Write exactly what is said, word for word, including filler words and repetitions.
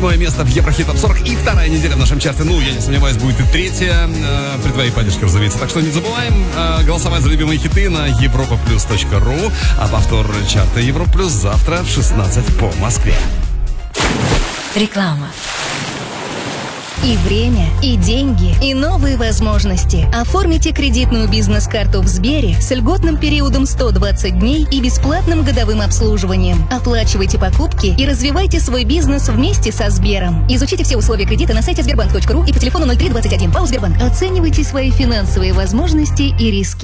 Седьмое место в Еврохит Топ сорок и вторая неделя в нашем чарте. Ну, я не сомневаюсь, будет и третья. Э, при твоей поддержке, разумеется. Так что не забываем э, голосовать за любимые хиты на европа плюс точка ру. А повтор чарта Европлюс завтра в шестнадцать по Москве. Реклама. И время, и деньги, и новые возможности. Оформите кредитную бизнес-карту в Сбере с льготным периодом сто двадцать дней и бесплатным годовым обслуживанием. Оплачивайте покупки и развивайте свой бизнес вместе со Сбером. Изучите все условия кредита на сайте сбербанк точка ру и по телефону ноль три двадцать один. ПАО Сбербанк. Оценивайте свои финансовые возможности и риски.